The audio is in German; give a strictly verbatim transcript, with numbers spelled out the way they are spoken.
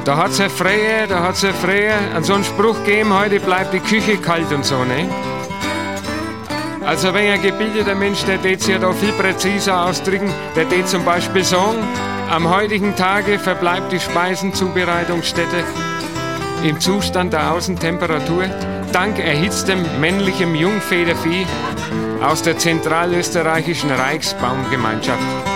Da hat's ja früher, da hat's ja früher an so einen Spruch gegeben, heute bleibt die Küche kalt und so, ne? Also wenn ein gebildeter Mensch, der tät sich ja da viel präziser ausdrücken, der tät zum Beispiel sagen, am heutigen Tage verbleibt die Speisenzubereitungsstätte im Zustand der Außentemperatur dank erhitztem männlichem Jungfedervieh aus der zentralösterreichischen Reichsbaumgemeinschaft.